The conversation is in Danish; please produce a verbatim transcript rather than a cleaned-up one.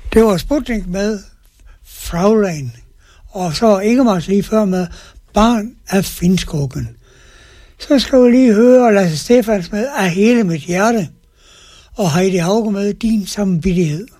Det var Sputnik med Fraulein, og så Ingemars lige før med Barn af Finnskogen. Så skal vi lige høre Lasse Stefans med Af hele mit hjerte, og Heidi Hauge med Din samvittighed.